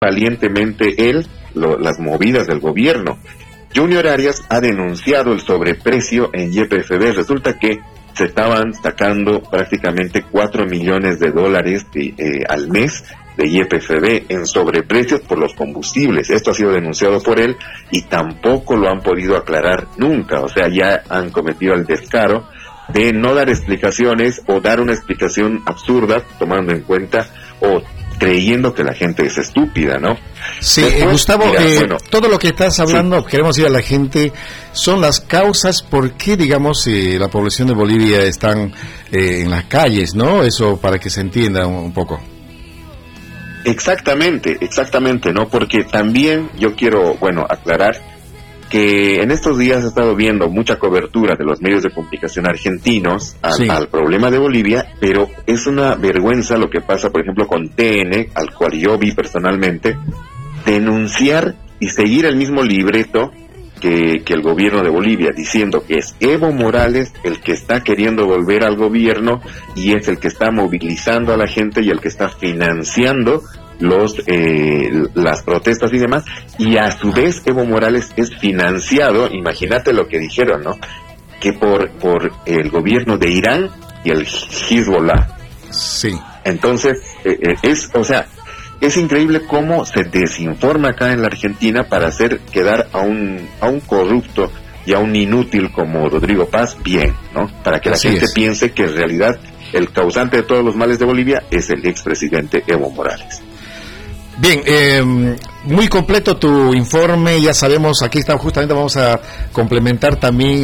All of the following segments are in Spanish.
valientemente las movidas del gobierno. Junior Arias ha denunciado el sobreprecio en YPFB. Resulta que se estaban sacando prácticamente $4 millones al mes de YPFB en sobreprecios por los combustibles. Esto ha sido denunciado por él y tampoco lo han podido aclarar nunca. O sea, ya han cometido el descaro de no dar explicaciones o dar una explicación absurda, tomando en cuenta o creyendo que la gente es estúpida, ¿no? Sí, después, Gustavo, todo lo que estás hablando, queremos ir a la gente, son las causas por qué, digamos, la población de Bolivia están en las calles, ¿no? Eso para que se entienda un poco. Exactamente, ¿no? Porque también yo quiero, aclarar que en estos días he estado viendo mucha cobertura de los medios de comunicación argentinos al problema de Bolivia, pero es una vergüenza lo que pasa, por ejemplo, con TN, al cual yo vi personalmente, denunciar y seguir el mismo libreto que el gobierno de Bolivia, diciendo que es Evo Morales el que está queriendo volver al gobierno y es el que está movilizando a la gente y el que está financiando las protestas y demás, y a su vez Evo Morales es financiado, imagínate lo que dijeron, ¿no? Que por el gobierno de Irán y el Hezbollah. Sí. Entonces, es increíble cómo se desinforma acá en la Argentina para hacer quedar a un corrupto y a un inútil como Rodrigo Paz bien, ¿no? Para que la gente piense que en realidad el causante de todos los males de Bolivia es el expresidente Evo Morales. Bien, muy completo tu informe, ya sabemos, aquí está, justamente vamos a complementar también,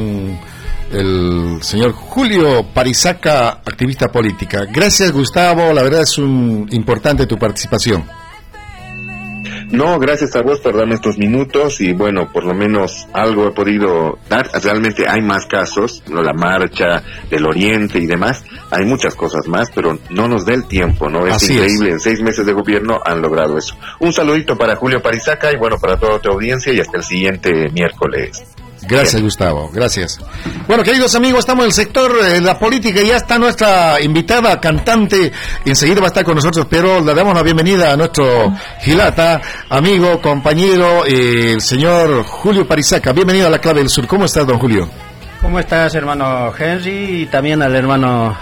el señor Julio Parizaca, activista política. Gracias, Gustavo, la verdad es importante tu participación. No, gracias a vos por darme estos minutos y por lo menos algo he podido dar. Realmente hay más casos, ¿no? La marcha del Oriente y demás, hay muchas cosas más, pero no nos da el tiempo, ¿no? Es increíble, en 6 meses de gobierno han logrado eso. Un saludito para Julio Parizaca y para toda tu audiencia y hasta el siguiente miércoles. Gracias, Gustavo, gracias. Bueno, queridos amigos, estamos en el sector de la política y ya está nuestra invitada cantante, enseguida va a estar con nosotros, pero le damos la bienvenida a nuestro gilata, amigo, compañero, el señor Julio Parizaca. Bienvenido a La Clave del Sur. ¿Cómo estás, don Julio? ¿Cómo estás, hermano Henry? Y también al hermano...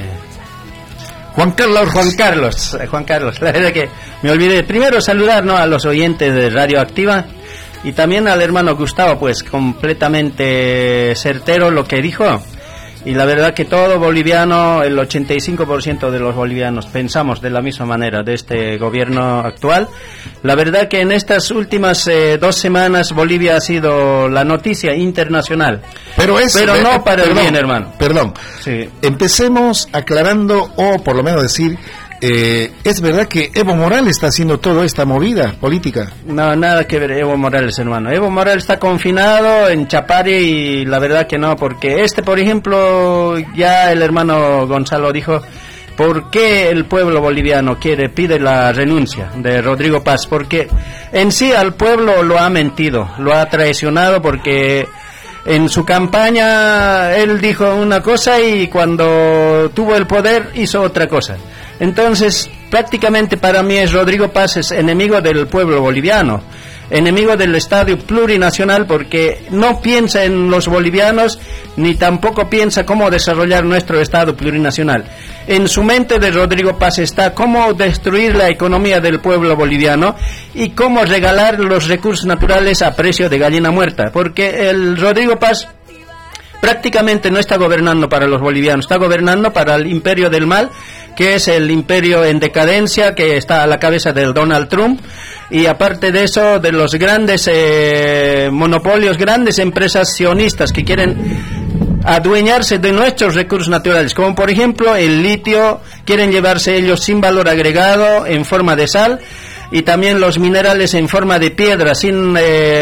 Juan Carlos. La verdad que me olvidé. Primero saludar, ¿no?, a los oyentes de Radio Activa. Y también al hermano Gustavo, pues completamente certero lo que dijo. Y la verdad que todo boliviano, el 85% de los bolivianos pensamos de la misma manera de este gobierno actual. La verdad que en estas últimas 2 semanas Bolivia ha sido la noticia internacional. Pero no para el bien, hermano. Perdón. Sí. Empecemos aclarando, o por lo menos decir... ¿es verdad que Evo Morales está haciendo toda esta movida política? No, nada que ver Evo Morales, hermano. Evo Morales está confinado en Chapare y la verdad que no, porque por ejemplo, ya el hermano Gonzalo dijo, ¿por qué el pueblo boliviano pide la renuncia de Rodrigo Paz? Porque en sí al pueblo lo ha mentido, lo ha traicionado, porque... en su campaña él dijo una cosa y cuando tuvo el poder hizo otra cosa. Entonces, prácticamente para mí Rodrigo Paz es enemigo del pueblo boliviano, enemigo del Estado plurinacional, porque no piensa en los bolivianos ni tampoco piensa cómo desarrollar nuestro Estado plurinacional. En su mente de Rodrigo Paz está cómo destruir la economía del pueblo boliviano y cómo regalar los recursos naturales a precio de gallina muerta, porque el Rodrigo Paz prácticamente no está gobernando para los bolivianos, está gobernando para el imperio del mal, que es el imperio en decadencia que está a la cabeza del Donald Trump, y aparte de eso, de los grandes monopolios, grandes empresas sionistas que quieren adueñarse de nuestros recursos naturales, como por ejemplo el litio, quieren llevarse ellos sin valor agregado en forma de sal, y también los minerales en forma de piedra, sin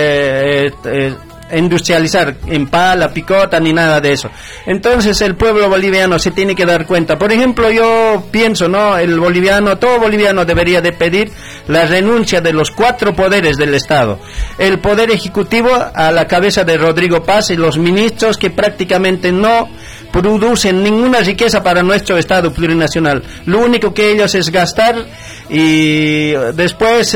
industrializar en pala, picota ni nada de eso. Entonces el pueblo boliviano se tiene que dar cuenta. Por ejemplo, yo pienso, ¿no?, todo boliviano debería de pedir la renuncia de los 4 poderes del Estado. El poder ejecutivo a la cabeza de Rodrigo Paz y los ministros que prácticamente no producen ninguna riqueza para nuestro Estado plurinacional. Lo único que ellos es gastar y después